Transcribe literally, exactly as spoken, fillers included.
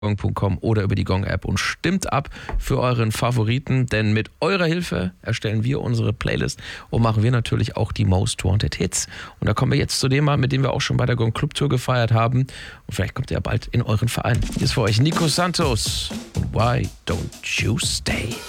gong punkt com oder über die Gong-App und stimmt ab für euren Favoriten, denn mit eurer Hilfe erstellen wir unsere Playlist und machen wir natürlich auch die Most Wanted Hits. Und da kommen wir jetzt zu dem Mal, mit dem wir auch schon bei der Gong Club Tour gefeiert haben. Und vielleicht kommt ihr ja bald in euren Verein. Hier ist für euch Nico Santos und Why Don't You Stay?